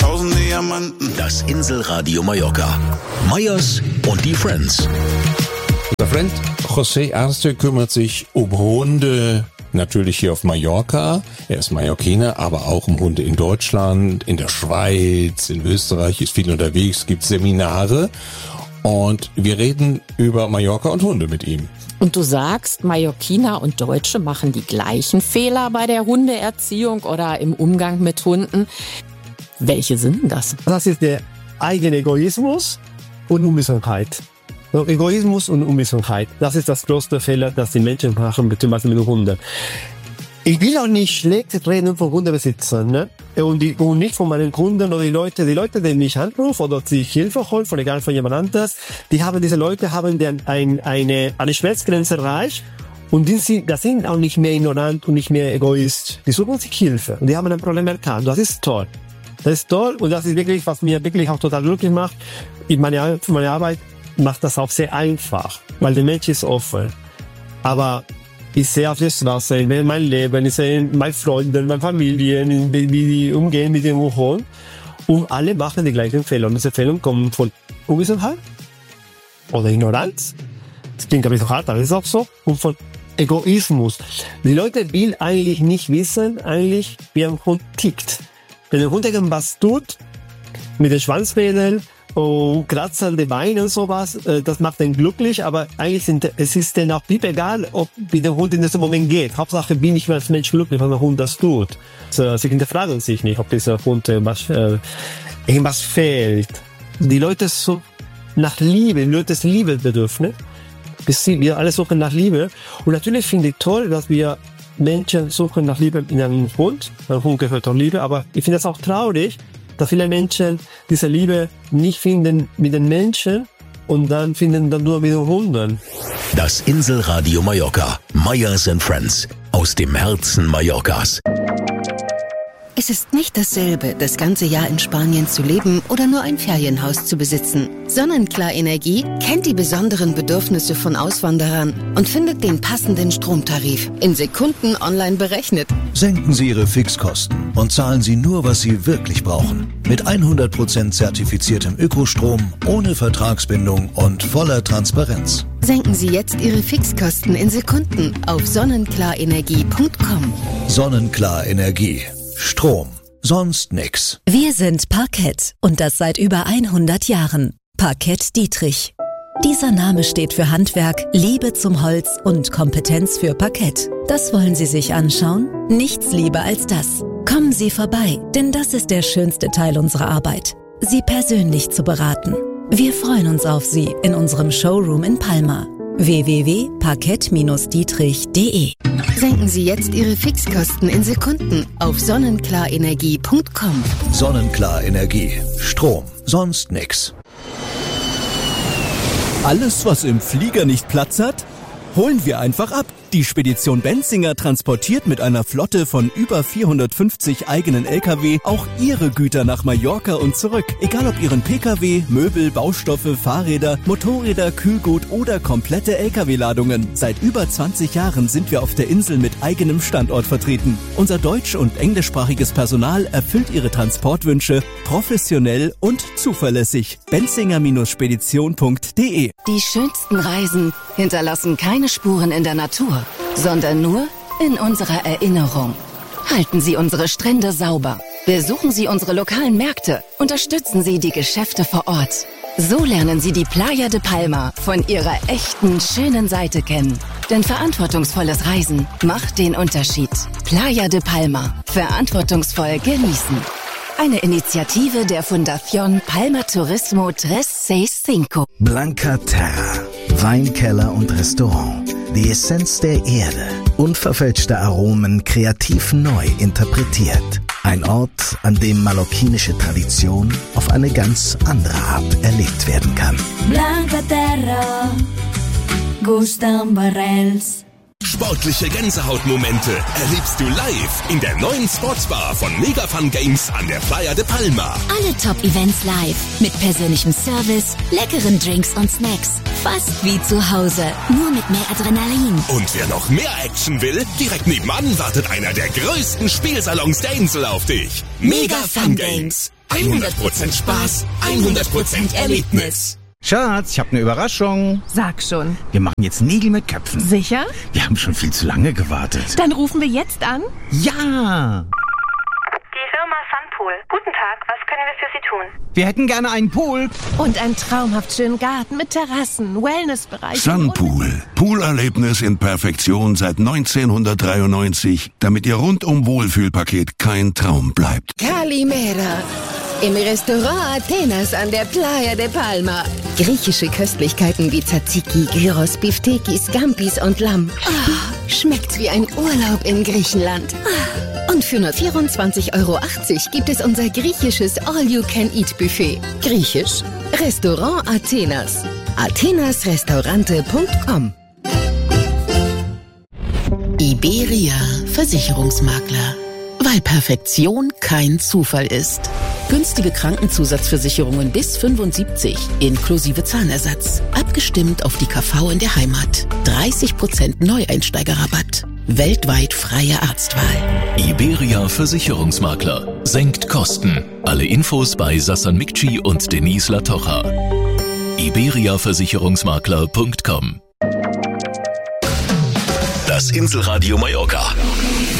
1000 Diamanten. Das Inselradio Mallorca. Meyers und die Friends. Unser Freund José Arce kümmert sich um Hunde, natürlich hier auf Mallorca. Er ist Mallorquiner, aber auch um Hunde in Deutschland, in der Schweiz, in Österreich, ist viel unterwegs, gibt Seminare. Und wir reden über Mallorca und Hunde mit ihm. Und du sagst, Mallorquiner und Deutsche machen die gleichen Fehler bei der Hundeerziehung oder im Umgang mit Hunden. Welche sind denn das? Das ist der eigene Egoismus und Unwissenheit. Egoismus und Unwissenheit, das ist das größte Fehler, das die Menschen machen, beziehungsweise mit den Hunden. Ich will auch nicht schlecht reden von Hundebesitzern, ne? Und nicht von meinen Kunden oder die Leute, die mich anrufen oder sich Hilfe holen, von egal von jemand anderes, diese Leute haben dann eine Schmerzgrenze erreicht und das sind auch nicht mehr ignorant und nicht mehr egoist. Die suchen sich Hilfe und die haben ein Problem erkannt. Das ist toll. Das ist toll und das ist wirklich, was mir wirklich auch total glücklich macht. Meine Arbeit macht das auch sehr einfach, weil der Mensch ist offen. Aber ich sehe auf der Straße, in meinem Leben, ich sehe meine Freunde, meine Familie, wie die umgehen mit dem Hund. Und alle machen die gleichen Fehler. Und diese Fehler kommen von Unwissenheit oder Ignoranz. Das klingt ein bisschen hart, aber das ist auch so. Und von Egoismus. Die Leute will eigentlich nicht wissen, wie ein Hund tickt. Wenn der Hund irgendwas tut, mit den Schwanzfedern, und Kratzer an den Beinen und sowas, das macht den glücklich, aber eigentlich es ist dann auch egal, wie der Hund in diesem Moment geht. Hauptsache bin ich als Mensch glücklich, wenn der Hund das tut. Sie hinterfragen sich nicht, ob dieser Hund irgendwas fehlt. Die Leute so nach Liebe, die Leute sind Liebebedürfnis. Wir alle suchen nach Liebe. Und natürlich finde ich toll, dass wir Menschen suchen nach Liebe in einem Hund. Ein Hund gehört auch Liebe, aber ich finde das auch traurig, dass viele Menschen diese Liebe nicht finden mit den Menschen und dann finden dann nur mit den Hunden. Das Inselradio Mallorca. Meyers and Friends. Aus dem Herzen Mallorcas. Es ist nicht dasselbe, das ganze Jahr in Spanien zu leben oder nur ein Ferienhaus zu besitzen. Sonnenklar Energie kennt die besonderen Bedürfnisse von Auswanderern und findet den passenden Stromtarif in Sekunden online berechnet. Senken Sie Ihre Fixkosten und zahlen Sie nur, was Sie wirklich brauchen. Mit 100% zertifiziertem Ökostrom, ohne Vertragsbindung und voller Transparenz. Senken Sie jetzt Ihre Fixkosten in Sekunden auf sonnenklarenergie.com. Sonnenklar Energie. Strom. Sonst nix. Wir sind Parkett und das seit über 100 Jahren. Parkett Dietrich. Dieser Name steht für Handwerk, Liebe zum Holz und Kompetenz für Parkett. Das wollen Sie sich anschauen? Nichts lieber als das. Kommen Sie vorbei, denn das ist der schönste Teil unserer Arbeit. Sie persönlich zu beraten. Wir freuen uns auf Sie in unserem Showroom in Palma. www.parkett-dietrich.de. Senken Sie jetzt Ihre Fixkosten in Sekunden auf sonnenklarenergie.com. Sonnenklar Energie. Strom. Sonst nix. Alles, was im Flieger nicht Platz hat, holen wir einfach ab. Die Spedition Benzinger transportiert mit einer Flotte von über 450 eigenen LKW auch Ihre Güter nach Mallorca und zurück. Egal ob Ihren Pkw, Möbel, Baustoffe, Fahrräder, Motorräder, Kühlgut oder komplette LKW-Ladungen. Seit über 20 Jahren sind wir auf der Insel mit eigenem Standort vertreten. Unser deutsch- und englischsprachiges Personal erfüllt Ihre Transportwünsche professionell und zuverlässig. benzinger-spedition.de. Die schönsten Reisen hinterlassen keine Spuren in der Natur, sondern nur in unserer Erinnerung. Halten Sie unsere Strände sauber. Besuchen Sie unsere lokalen Märkte. Unterstützen Sie die Geschäfte vor Ort. So lernen Sie die Playa de Palma von ihrer echten, schönen Seite kennen. Denn verantwortungsvolles Reisen macht den Unterschied. Playa de Palma. Verantwortungsvoll genießen. Eine Initiative der Fundación Palma Turismo 365. Blanca Terra. Weinkeller und Restaurant. Die Essenz der Erde. Unverfälschte Aromen kreativ neu interpretiert. Ein Ort, an dem mallorquinische Tradition auf eine ganz andere Art erlebt werden kann. Blanca Terra. Gustan Barrels. Sportliche Gänsehautmomente erlebst du live in der neuen Sportsbar von Mega Fun Games an der Playa de Palma. Alle Top-Events live mit persönlichem Service, leckeren Drinks und Snacks. Fast wie zu Hause, nur mit mehr Adrenalin. Und wer noch mehr Action will, direkt nebenan wartet einer der größten Spielsalons der Insel auf dich. Mega Fun Games. 100% Spaß, 100% Erlebnis. Schatz, ich habe eine Überraschung. Sag schon. Wir machen jetzt Nägel mit Köpfen. Sicher? Wir haben schon viel zu lange gewartet. Dann rufen wir jetzt an. Ja! Die Firma Sunpool. Guten Tag, was können wir für Sie tun? Wir hätten gerne einen Pool. Und einen traumhaft schönen Garten mit Terrassen, Wellnessbereich. Sunpool. Poolerlebnis in Perfektion seit 1993, damit Ihr rundum Wohlfühlpaket kein Traum bleibt. Calimera. Im Restaurant Athenas an der Playa de Palma. Griechische Köstlichkeiten wie Tzatziki, Gyros, Biftekis, Scampis und Lamm. Oh, schmeckt's wie ein Urlaub in Griechenland. Und für nur 24,80 € gibt es unser griechisches All-You-Can-Eat-Buffet. Griechisch? Restaurant Athenas. athenasrestaurante.com. Iberia Versicherungsmakler. Weil Perfektion kein Zufall ist. Günstige Krankenzusatzversicherungen bis 75, inklusive Zahnersatz. Abgestimmt auf die KV in der Heimat. 30% Neueinsteigerrabatt. Weltweit freie Arztwahl. Iberia Versicherungsmakler. Senkt Kosten. Alle Infos bei Sassan Mikci und Denise Latocha. iberiaversicherungsmakler.com. Das Inselradio Mallorca.